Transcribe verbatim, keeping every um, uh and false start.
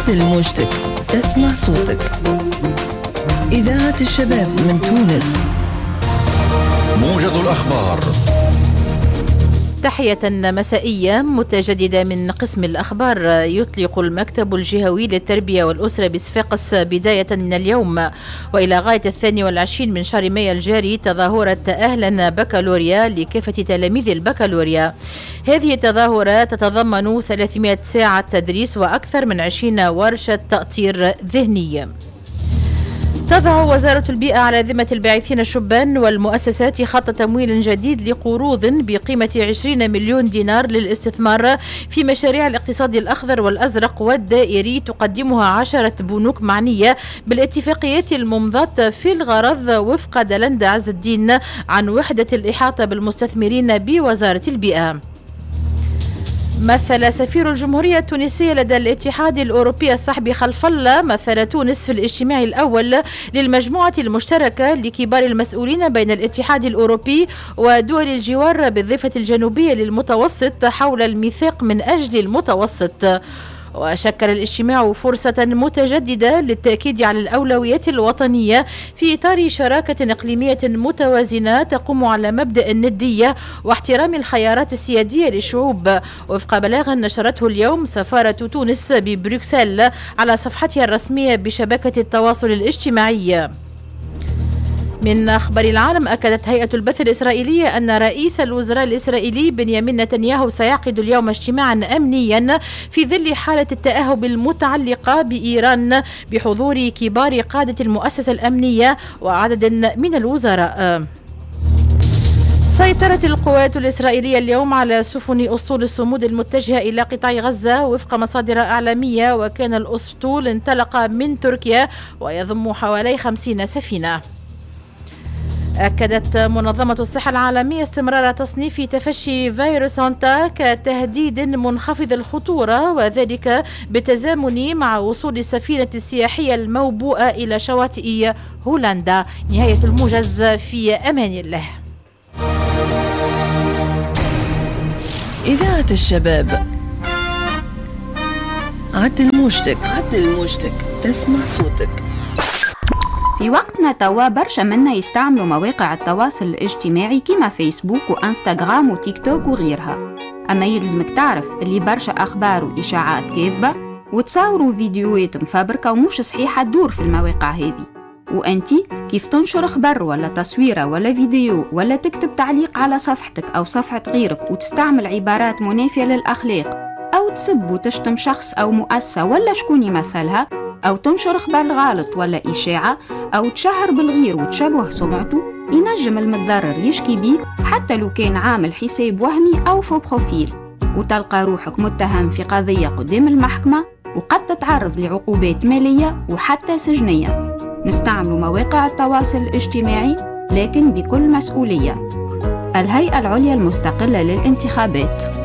عدل موجتك، تسمع صوتك. إذاعة الشباب من تونس. موجز الأخبار. تحية مسائية متجددة من قسم الأخبار. يطلق المكتب الجهوي للتربية والأسرة بصفاقس بداية من اليوم وإلى غاية الثاني والعشرين من شهر مايو الجاري تظاهرة أهلا بكالوريا لكافة تلاميذ البكالوريا. هذه التظاهرة تتضمن ثلاثمائة ساعة تدريس وأكثر من عشرين ورشة تأطير ذهني. تضع وزارة البيئة على ذمة الباعثين الشبان والمؤسسات خط تمويل جديد لقروض بقيمة عشرين مليون دينار للاستثمار في مشاريع الاقتصاد الأخضر والأزرق والدائري، تقدمها عشرة بنوك معنية بالاتفاقيات الممضاة في الغرض وفق دلند عز الدين عن وحدة الإحاطة بالمستثمرين بوزارة البيئة. مثل سفير الجمهورية التونسية لدى الاتحاد الأوروبي الصحبي خلف الله مثل تونس في الاجتماع الأول للمجموعة المشتركة لكبار المسؤولين بين الاتحاد الأوروبي ودول الجوار بالضفة الجنوبية للمتوسط حول الميثاق من أجل المتوسط. وشكل الاجتماع فرصة متجددة للتأكيد على الأولويات الوطنية في إطار شراكة إقليمية متوازنة تقوم على مبدأ الندية واحترام الخيارات السيادية للشعوب، وفق بلاغ نشرته اليوم سفارة تونس ببروكسل على صفحتها الرسمية بشبكة التواصل الاجتماعي. من أخبار العالم، أكدت هيئة البث الإسرائيلية أن رئيس الوزراء الإسرائيلي بنيامين نتنياهو سيعقد اليوم اجتماعا أمنيا في ظل حالة التأهب المتعلقة بإيران بحضور كبار قادة المؤسسة الأمنية وعدد من الوزراء. سيطرت القوات الإسرائيلية اليوم على سفن أسطول الصمود المتجهة إلى قطاع غزة وفق مصادر إعلامية، وكان الأسطول انطلق من تركيا ويضم حوالي خمسين سفينة. أكدت منظمة الصحة العالمية استمرار تصنيف تفشي فيروس هونتا كتهديد منخفض الخطورة، وذلك بالتزامن مع وصول السفينة السياحية الموبوءة إلى شواطئ هولندا. نهاية الموجز، في أمان الله. إذاعة الشباب. عدل موجتك، عدل موجتك، تسمع صوتك. في وقتنا توا برشا منا يستعملوا مواقع التواصل الاجتماعي كيما فيسبوك وانستغرام وتيك توك وغيرها، أما يلزمك تعرف اللي برشا أخبار وإشاعات كاذبة وتصوروا فيديوهات مفبركة ومش صحيحة تدور في المواقع هذه، وأنتي كيف تنشر خبر ولا تصويرة ولا فيديو ولا تكتب تعليق على صفحتك أو صفحة غيرك وتستعمل عبارات منافية للأخلاق أو تسب وتشتم شخص أو مؤسسة ولا شكون يمثلها، أو تنشر خبر غلط ولا إشاعة أو تشهر بالغير وتشبه سمعته، ينجم المتضرر يشكي بيك حتى لو كان عامل حساب وهمي أو فو بروفيل، وتلقى روحك متهم في قضية قدام المحكمة وقد تتعرض لعقوبات مالية وحتى سجنية. نستعمل مواقع التواصل الاجتماعي لكن بكل مسؤولية. الهيئة العليا المستقلة للانتخابات.